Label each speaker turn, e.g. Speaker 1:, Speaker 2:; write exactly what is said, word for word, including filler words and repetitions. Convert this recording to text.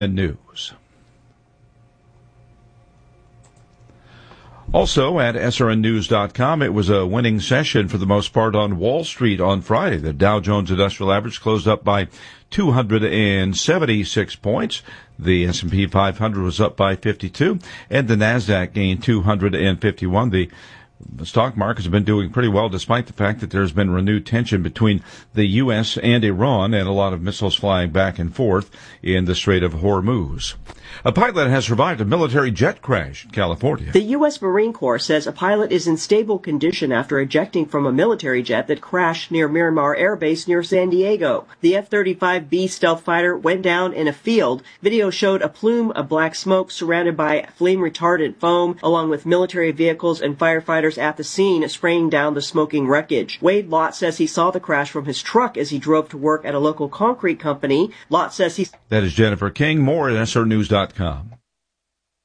Speaker 1: News. Also at S R N news dot com, it was a winning session for the most part on Wall Street on Friday. The Dow Jones Industrial Average closed up by two hundred seventy-six points. The S and P five hundred was up by fifty-two, and the NASDAQ gained two hundred fifty-one. The The stock markets have been doing pretty well despite the fact that there's been renewed tension between the U S and Iran and a lot of missiles flying back and forth in the Strait of Hormuz. A pilot has survived a military jet crash in California.
Speaker 2: The U S Marine Corps says a pilot is in stable condition after ejecting from a military jet that crashed near Miramar Air Base near San Diego. The F thirty-five B stealth fighter went down in a field. Video showed a plume of black smoke surrounded by flame-retardant foam, along with military vehicles and firefighters at the scene spraying down the smoking wreckage. Wade Lott says he saw the crash from his truck as he drove to work at a local concrete company. Lott says he...
Speaker 1: That is Jennifer King. More at S R News dot com.